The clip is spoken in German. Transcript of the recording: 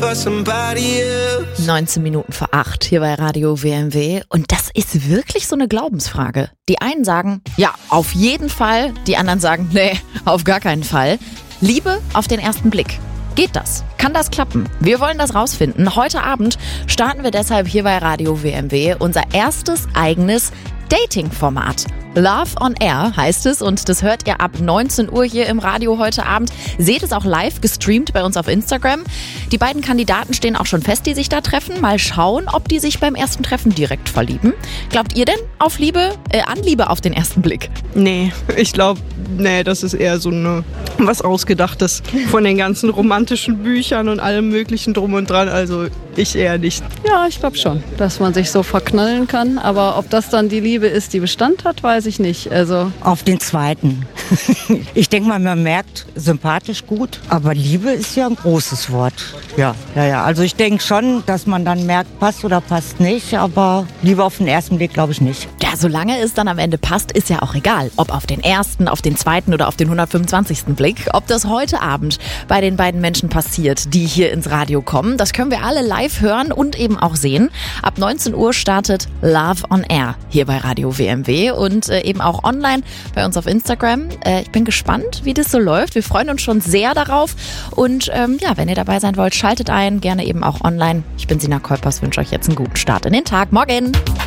19 Minuten vor 8 hier bei Radio WMW. Und das ist wirklich so eine Glaubensfrage. Die einen sagen, ja, auf jeden Fall. Die anderen sagen, nee, auf gar keinen Fall. Liebe auf den ersten Blick. Geht das? Kann das klappen? Wir wollen das rausfinden. Heute Abend starten wir deshalb hier bei Radio WMW unser erstes eigenes Dating-Format. Love on Air heißt es und das hört ihr ab 19 Uhr hier im Radio heute Abend. Seht es auch live gestreamt bei uns auf Instagram. Die beiden Kandidaten stehen auch schon fest, die sich da treffen. Mal schauen, ob die sich beim ersten Treffen direkt verlieben. Glaubt ihr denn auf Liebe auf den ersten Blick? Nee, ich glaube, das ist eher so was Ausgedachtes von den ganzen romantischen Büchern und allem möglichen drum und dran. Also ich eher nicht. Ja, ich glaube schon, dass man sich so verknallen kann. Aber ob das dann die Liebe ist, die Bestand hat, weiß ich nicht. Also auf den zweiten. Ich denke mal, man merkt sympathisch gut, aber Liebe ist ja ein großes Wort. Ja. Also ich denke schon, dass man dann merkt, passt oder passt nicht, aber Liebe auf den ersten Blick glaube ich nicht. Ja, solange es dann am Ende passt, ist ja auch egal, ob auf den ersten, auf den zweiten oder auf den 125. Blick. Ob das heute Abend bei den beiden Menschen passiert, die hier ins Radio kommen, das können wir alle live hören und eben auch sehen. Ab 19 Uhr startet Love on Air hier bei Radio WMW und eben auch online bei uns auf Instagram. Ich bin gespannt, wie das so läuft. Wir freuen uns schon sehr darauf und wenn ihr dabei sein wollt, schaltet ein, gerne eben auch online. Ich bin Sina Kolpers, wünsche euch jetzt einen guten Start in den Tag. Morgen!